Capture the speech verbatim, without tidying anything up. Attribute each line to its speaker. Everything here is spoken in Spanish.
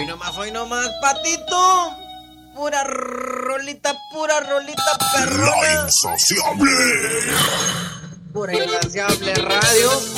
Speaker 1: Hoy nomás, hoy nomás, Patito. Pura rolita, pura rolita perrona.
Speaker 2: La Insaciable.
Speaker 1: Pura Insaciable Radio.